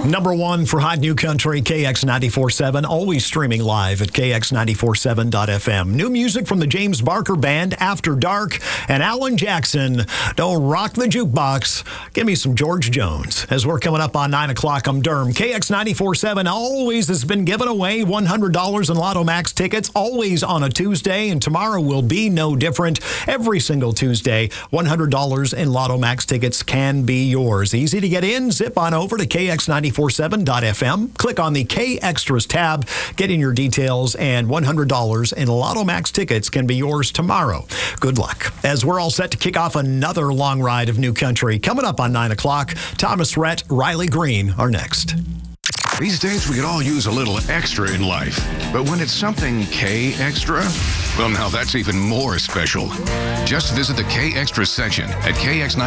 Number one for Hot New Country, KX94.7, always streaming live at KX947.fm. New music from the James Barker Band, After Dark, and Alan Jackson. Don't rock the jukebox. Give me some George Jones. As we're coming up on 9 o'clock, I'm Derm. KX94.7 always has been giving away $100 in Lotto Max tickets, always on a Tuesday, and tomorrow will be no different. Every single Tuesday, $100 in Lotto Max tickets can be yours. Easy to get in. Zip on over to KX947.fm. Click on the K Extras tab. Get in your details, and $100 in Lotto Max tickets can be yours tomorrow. Good luck. As we're all set to kick off another long ride of New Country. Coming up on 9 o'clock, Thomas Rhett, Riley Green are next. These days, we could all use a little extra in life. But when it's something K Extra, well, now that's even more special. Just visit the K Extra section at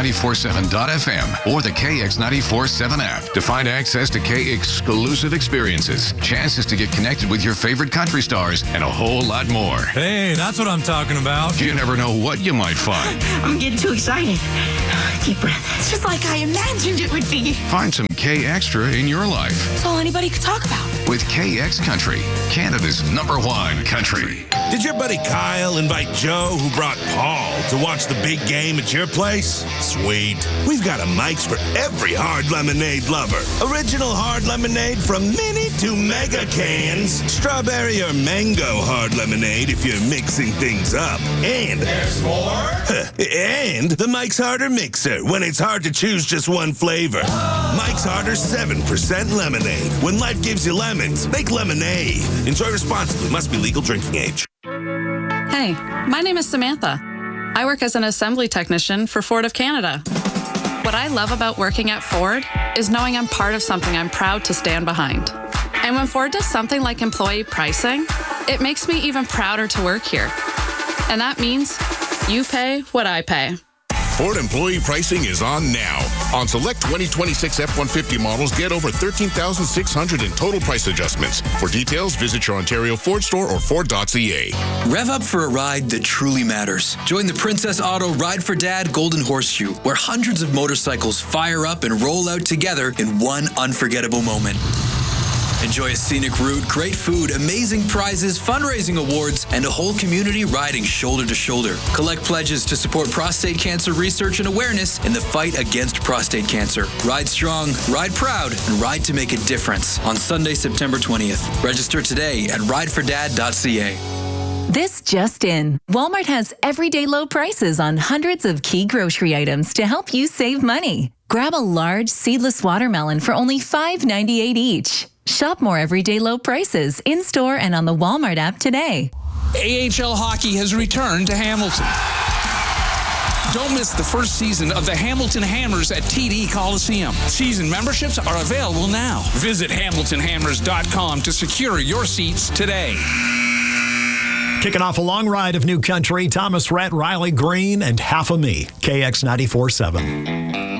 KX947.fm or the KX947 app to find access to K exclusive experiences, chances to get connected with your favorite country stars, and a whole lot more. Hey, that's what I'm talking about. You never know what you might find. I'm getting too excited. Deep breath. It's just like I imagined it would be. Find some K Extra in your life. It's all anybody could talk about. With KX Country, Canada's #1 country. Did your buddy Kyle invite Joe, who brought Paul, to watch the big game at your place? Sweet. We've got a Mike's for every hard lemonade lover. Original hard lemonade from mini to mega cans. Strawberry or mango hard lemonade if you're mixing things up. And there's more? And the Mike's Harder Mixer when it's hard to choose just one flavor. Mike's Harder 7% lemonade. When life gives you lemons, make lemonade. Enjoy responsibly. Must be legal drinking age. Hey, my name is Samantha. I work as an assembly technician for Ford of Canada. What I love about working at Ford is knowing I'm part of something I'm proud to stand behind. And when Ford does something like employee pricing, it makes me even prouder to work here. And that means you pay what I pay. Ford employee pricing is on now. On select 2026 F-150 models, get over $13,600 in total price adjustments. For details, visit your Ontario Ford store or Ford.ca. Rev up for a ride that truly matters. Join the Princess Auto Ride for Dad Golden Horseshoe, where hundreds of motorcycles fire up and roll out together in one unforgettable moment. Enjoy a scenic route, great food, amazing prizes, fundraising awards, and a whole community riding shoulder to shoulder. Collect pledges to support prostate cancer research and awareness in the fight against prostate cancer. Ride strong, ride proud, and ride to make a difference on Sunday, September 20th. Register today at ridefordad.ca. This just in. Walmart has everyday low prices on hundreds of key grocery items to help you save money. Grab a large seedless watermelon for only $5.98 each. Shop more everyday low prices in-store and on the Walmart app today. AHL hockey has returned to Hamilton. Don't miss the first season of the Hamilton Hammers at TD Coliseum. Season memberships are available now. Visit HamiltonHammers.com to secure your seats today. Kicking off a long ride of New Country, Thomas Rhett, Riley Green, and Half of Me, KX94.7.